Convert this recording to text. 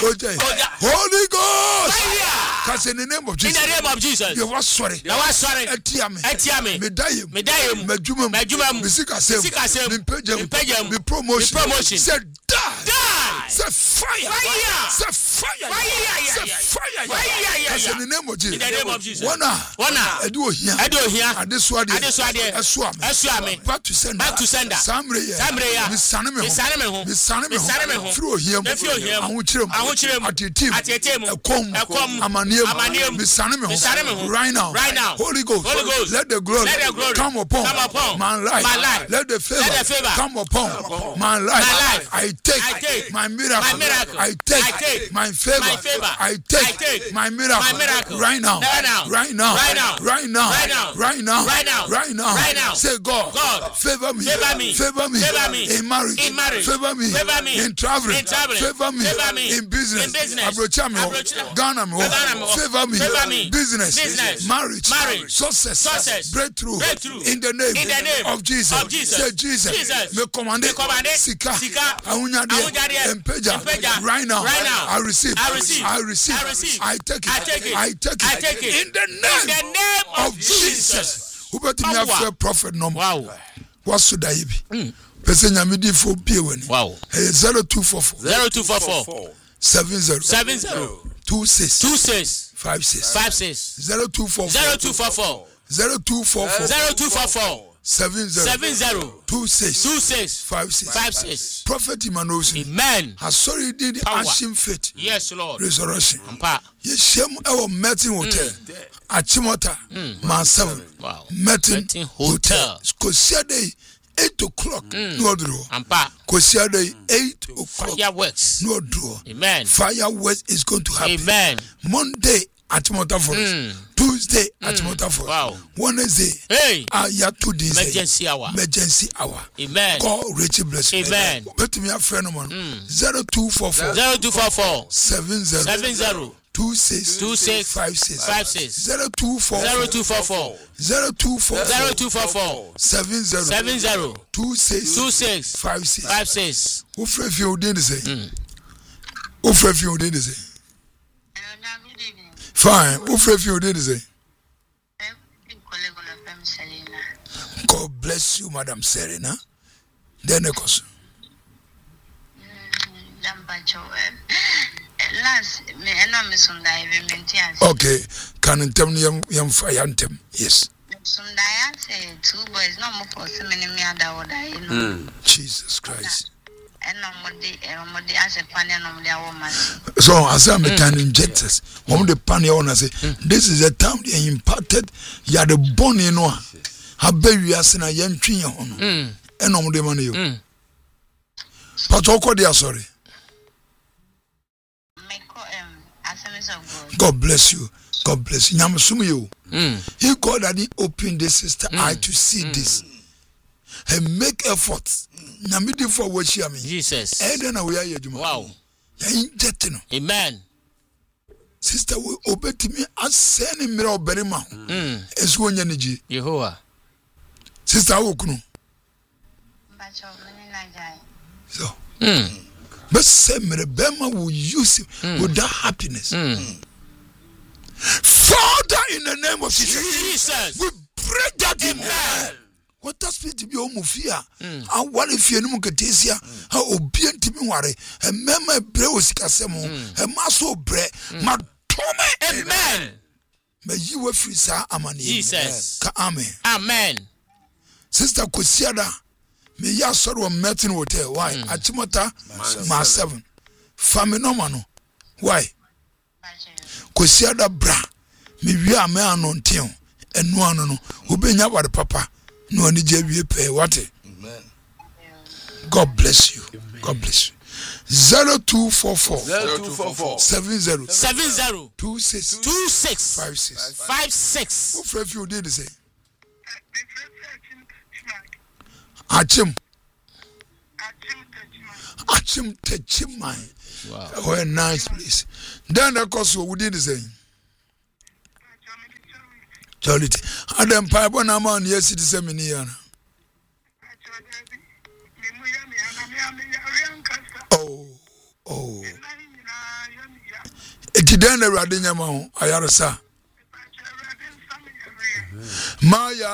Holy Ghost. Cause in the name of Jesus. In the name of Jesus. You was sorry. You was sorry. Etiame. Medayim. Mejumam. Misika Pejam. Be promotion. Said die. Say fire. Say fire. Cause in the name of Jesus. In the name of Jesus. Wana. Edu here. Adeswadi. Esuame. Back to sender. Samreya. Misaneme. Through him. Ahuchirem. Atitim. Ekom. Amaniem. Misaneme. Right now. Holy Ghost. Let the glory come upon my life. Let the favor come upon my life. I take my miracle. I take my favor. I take my miracle. Right now. Say God, favor me in marriage, favor me in traveling, favor me in business. Ghana, favor me, business, marriage, success, breakthrough in the name of Jesus. Say Jesus, me command Sika, Ahunyade, Empeja. Right now, I receive, I take it in the name of Jesus. Who better me have a prophet no? Wow. What's so daibi? Person yamidi for biwani. Wow. 0244 70 26 56 0244 70 26 56. Prophet Emmanuel. Amen. Has sorry did asking faith. Yes, Lord. Resurrection. Yeshem our meeting hotel. Achimota. Man 7. Wow. Meeting hotel. Kosia day 8 o'clock. No draw. Kosia day 8 o'clock. Fireworks. No draw. Amen. Fireworks is going to happen. Amen. Monday at Mota Forest. Tuesday at Mota Forest. Wow. Wednesday. Yeah, 2 days. Emergency hour. Amen. Call Richie Bless. Amen. But me a friend of mine. 0244 70 26 56 0244 70 26 56. Who free you did say? Who free you did say? Fine. Who free you did say? God bless you, Madam Serena. Then of course. Okay, can you tell me young fire anthem? Yes. Jesus Christ. So as I'm can inject us, when the pan owner say, this is a time they imparted, you are the born in one. How baby as in a young tree on and on the money. But all they are sorry. God bless you. God bless you. You. He God that he opened the sister eye to see this. And make efforts. Namidi for what she mean. Jesus. Wow. Amen. Sister will obey to me as sending me or berima. As one energy. Yehovah. Sister Okunu. So. But same Rebema will use it with that happiness. Father, in the name of Jesus, we pray that in hell. What does it to be homofia? And what if you know Catesia? How obedient to me worry? A member brews Casemo, a muscle bread, Matome, amen. May you were free, sir, Amani. Jesus. Amen. Amen. Sister Kosiada. Me ya sorrow meeting hotel. Why? Achimota ma 7. Family no mano. Why? Kosiada bra. Me wi a me anontion. Enu anu no. Obenya ware papa. No ani je wi pe what? Amen. God bless you. God bless you. 0244 70 26 56. What if you did say? Achim Techimai. Wow. Oh, a nice place. Then of course we did the same. Charity. And then Pipe on a man, yes, it is a minion. Oh. enti den na awurade nyama ho ayaresa maya